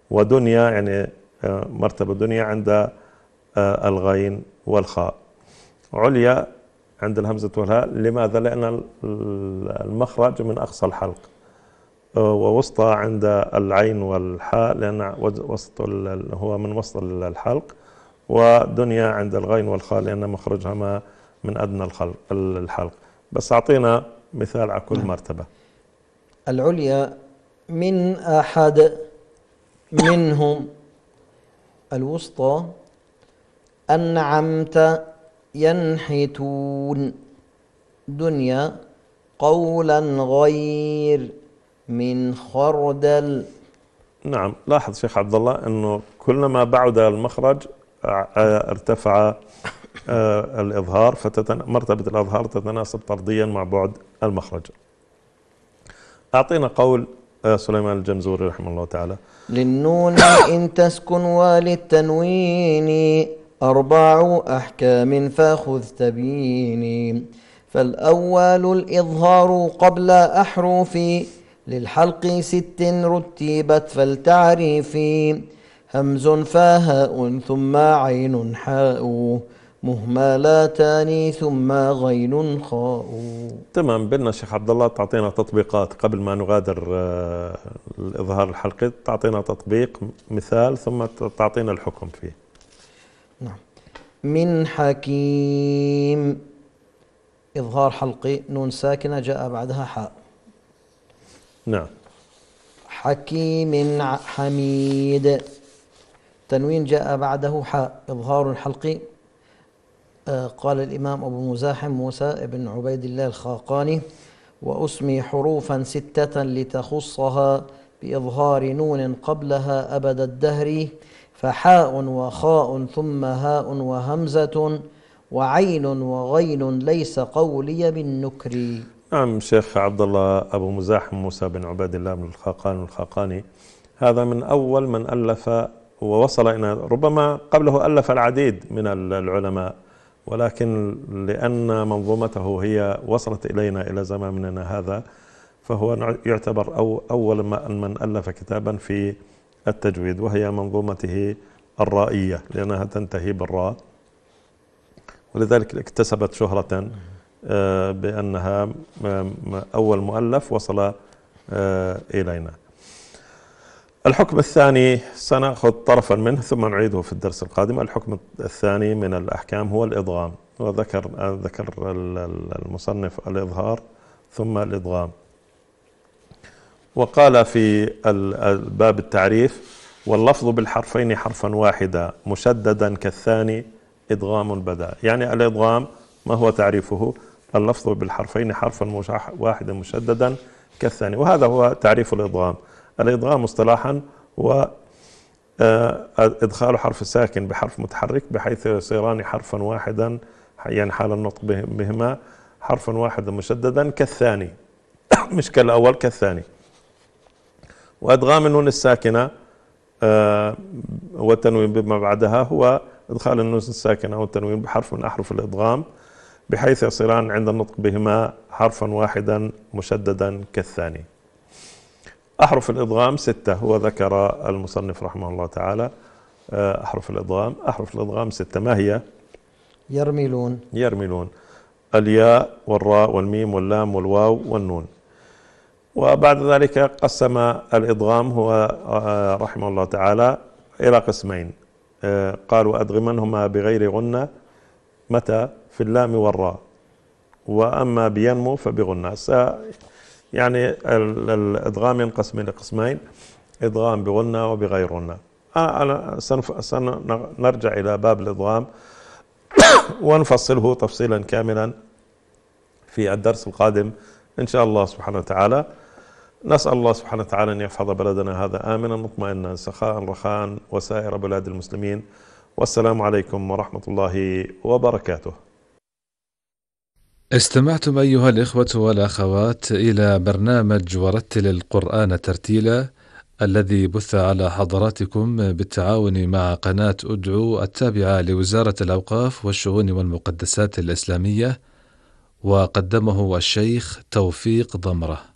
ودنيا يعني مرتبة دنيا عند الغين والخاء. عليا عند الهمزة والهاء. لماذا؟ لأن المخرج من أقصى الحلق. ووسطى عند العين والحاء لأن وسط هو من وسط الحلق. ودنيا عند الغين والخاء لأن مخرجها ما من أدنى الحلق. بس أعطينا مثال على كل مرتبة. العليا من أحد منهم. الوسطى أنعمت ينحتون. دنيا قولا غير من خردل. نعم، لاحظ شيخ عبد الله أنه كلما بعد المخرج ارتفع الإظهار، مرتبة الإظهار تتناسب طرديا مع بعد المخرج. أعطينا قول سليمان الجمزوري رحمه الله تعالى. للنون إن تسكن وللتنوين 4 أحكام فخذ تبيني. فالأول الإظهار قبل أحرف للحلق 6 رتبت فالتعريف. همز فهاء ثم عين حاء مهملتان ثم غين خاء. تمام. بدنا شيخ عبد الله تعطينا تطبيقات قبل ما نغادر الإظهار الحلقي. تعطينا تطبيق مثال ثم تعطينا الحكم فيه. نعم. من حكيم إظهار حلقي، نون ساكنة جاء بعدها حاء. نعم. حكيم حميد، تنوين جاء بعده حاء، إظهار حلقي. قال الإمام أبو مزاحم موسى بن عبيد الله الخاقاني: وأسمي حروفا 6 لتخصها بإظهار نون قبلها أبد الدهر. فحاء وخاء ثم هاء وهمزة وعين وغين ليس قولي بالنكر. نعم شيخ عبد الله أبو مزاحم موسى بن عبيد الله بن الخاقاني هذا من أول من ألف ووصل إلى، ربما قبله ألف العديد من العلماء، ولكن لأن منظومته هي وصلت إلينا إلى زماننا هذا، فهو يعتبر أول من ألف كتابا في التجويد، وهي منظومته الرائية لأنها تنتهي بالراء، ولذلك اكتسبت شهرة بأنها أول مؤلف وصل إلينا. الحكم الثاني سنأخذ طرفا منه ثم نعيده في الدرس القادم. الحكم الثاني من الأحكام هو الإدغام، وذكر المصنف الإظهار ثم الإدغام. وقال في باب التعريف: واللفظ بالحرفين حرفا واحدا مشددا كالثاني إدغام بدا. يعني الإدغام ما هو تعريفه؟ اللفظ بالحرفين حرفا واحدا مشددا كالثاني، وهذا هو تعريف الإدغام. الإدغام اصطلاحا هو إدخال حرف ساكن بحرف متحرك بحيث يصيران حرفا واحدا، يعني حال النطق بهما حرفا واحدا مشددا كالثاني مش كالأول، كالثاني. وإدغام النون الساكنة والتنوين بما بعدها هو إدخال النون الساكنة والتنوين بحرف من أحرف الإدغام بحيث يصيران عند النطق بهما حرفا واحدا مشددا كالثاني. أحرف الإدغام 6 هو ذكر المصنف رحمه الله تعالى. أحرف الإدغام 6. ما هي؟ يرملون، الياء والراء والميم واللام والواو والنون. وبعد ذلك قسم الإدغام هو رحمه الله تعالى إلى قسمين. قال: وأدغمنهما بغير غنة. متى؟ في اللام والراء. وأما بينمو فبغنة. يعني الإدغام ينقسم إلى قسمين: إدغام بغنة وبغير غنة. سنرجع إلى باب الإدغام ونفصله تفصيلا كاملا في الدرس القادم إن شاء الله سبحانه وتعالى. نسأل الله سبحانه وتعالى أن يحفظ بلدنا هذا آمنا مطمئنا سخاء رخاء وسائر بلاد المسلمين. والسلام عليكم ورحمة الله وبركاته. استمعتم أيها الإخوة والأخوات إلى برنامج ورتل القرآن ترتيلا، الذي بث على حضراتكم بالتعاون مع قناة أدعو التابعة لوزارة الأوقاف والشؤون والمقدسات الإسلامية، وقدمه الشيخ توفيق ضمرة.